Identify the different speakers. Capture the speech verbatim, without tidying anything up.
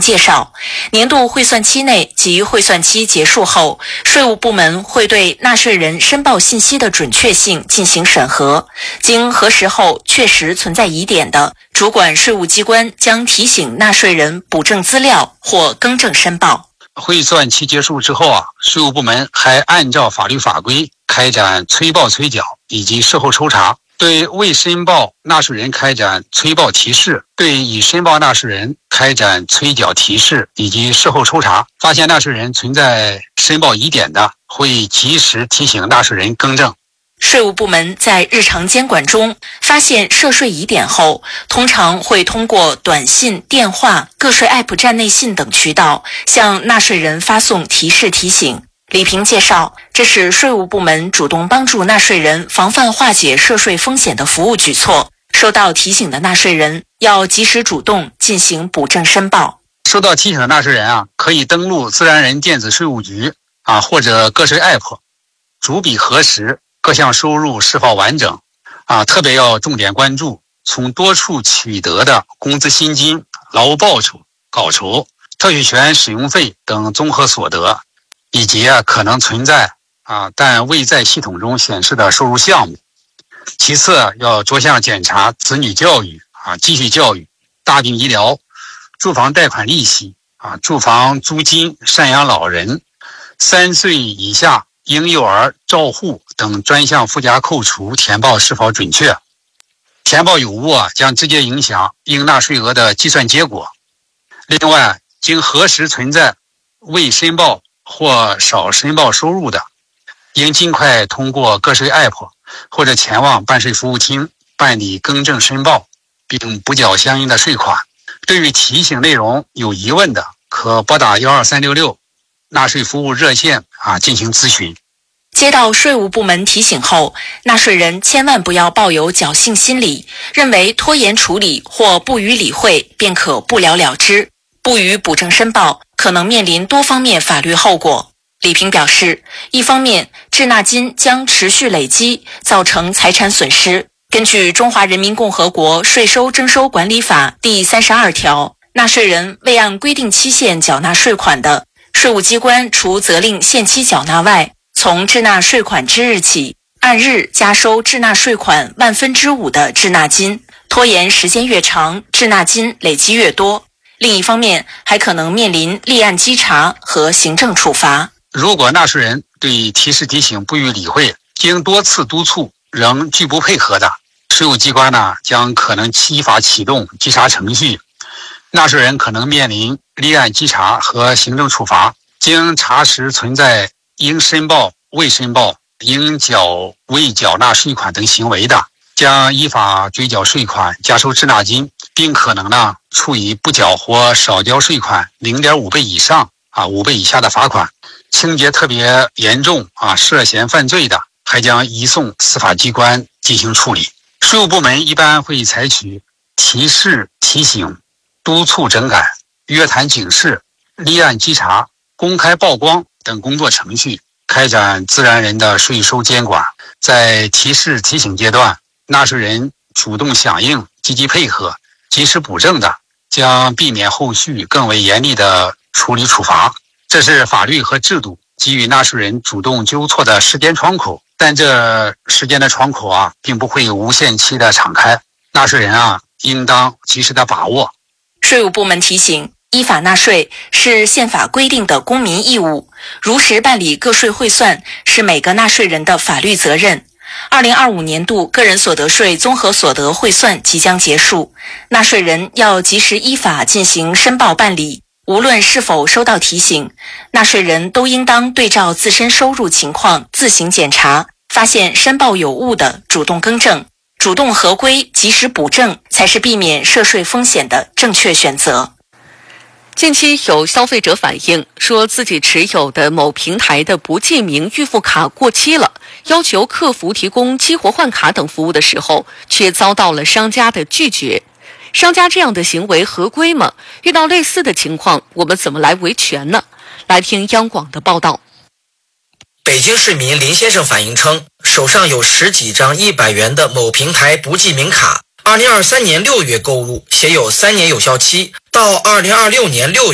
Speaker 1: 介绍，年度汇算期内及汇算期结束后，税务部门会对纳税人申报信息的准确性进行审核，经核实后确实存在疑点的，主管税务机关将提醒纳税人补正资料或更正申报。
Speaker 2: 汇算期结束之后啊，税务部门还按照法律法规开展催报催缴以及事后抽查，对未申报纳税人开展催报提示，对已申报纳税人开展催缴提示以及事后抽查，发现纳税人存在申报疑点的，会及时提醒纳税人更正。
Speaker 1: 税务部门在日常监管中发现涉税疑点后，通常会通过短信、电话、个税 App 站内信等渠道向纳税人发送提示提醒。李平介绍，这是税务部门主动帮助纳税人防范化解涉税风险的服务举措。收到提醒的纳税人要及时主动进行补正申报。
Speaker 2: 收到提醒的纳税人啊，可以登录自然人电子税务局啊或者个税 App， 逐笔核实各项收入是否完整啊，特别要重点关注从多处取得的工资薪金、劳务报酬、稿酬、特许权使用费等综合所得，以及啊可能存在啊但未在系统中显示的收入项目。其次，要着项检查子女教育啊、继续教育、大病医疗、住房贷款利息啊、住房租金、赡养老人、三岁以下婴幼儿照护等专项附加扣除填报是否准确。填报有误啊，将直接影响应纳税额的计算结果。另外，经核实存在未申报或少申报收入的，应尽快通过个税 App 或者前往办税服务厅办理更正申报，并补缴相应的税款。对于提醒内容有疑问的，可拨打一二三六六纳税服务热线啊进行咨询。
Speaker 1: 接到税务部门提醒后，纳税人千万不要抱有侥幸心理，认为拖延处理或不予理会便可不了了之，不予补正申报可能面临多方面法律后果。李平表示，一方面，滞纳金将持续累积，造成财产损失。根据《中华人民共和国税收征收管理法》第三十二条，纳税人未按规定期限缴纳税款的，税务机关除责令限期缴纳外，从滞纳税款之日起，按日加收滞纳税款万分之五的滞纳金，拖延时间越长，滞纳金累积越多。另一方面，还可能面临立案稽查和行政处罚。
Speaker 2: 如果纳税人对提示提醒不予理会，经多次督促仍拒不配合的，税务机关呢将可能依法启动稽查程序，纳税人可能面临立案稽查和行政处罚。经查实存在应申报、未申报、应缴未缴纳税款等行为的，将依法追缴税款、加收滞纳金，并可能呢处以不缴或少交税款 零点五 倍以上啊五倍以下的罚款。情节特别严重啊涉嫌犯罪的，还将移送司法机关进行处理。税务部门一般会采取提示提醒、督促整改、约谈警示、立案稽查、公开曝光等工作程序，开展自然人的税收监管。在提示提醒阶段，纳税人主动响应、积极配合、及时补正的，将避免后续更为严厉的处理处罚。这是法律和制度给予纳税人主动纠错的时间窗口，但这时间的窗口啊，并不会无限期的敞开，纳税人啊，应当及时的把握。
Speaker 1: 税务部门提醒，依法纳税是宪法规定的公民义务，如实办理个税汇算是每个纳税人的法律责任。二零二五年度个人所得税综合所得汇算即将结束，纳税人要及时依法进行申报办理。无论是否收到提醒，纳税人都应当对照自身收入情况自行检查，发现申报有误的主动更正，主动合规及时补正，才是避免涉税风险的正确选择。
Speaker 3: 近期有消费者反映说，自己持有的某平台的不记名预付卡过期了，要求客服提供激活换卡等服务的时候，却遭到了商家的拒绝。商家这样的行为合规吗？遇到类似的情况，我们怎么来维权呢？来听央广的报道。
Speaker 4: 北京市民林先生反映称，手上有十几张一百元的某平台不记名卡，二零二三年六月购入，写有三年有效期，到二零二六年六月